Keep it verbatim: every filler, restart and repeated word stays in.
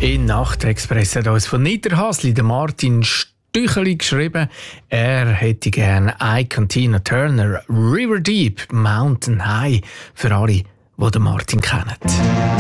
In Nachtexpress hat uns von Niederhasli der Martin Stücheli geschrieben, er hätte gerne Ike und Tina Turner, River Deep, Mountain High, für alle, die den Martin kennen.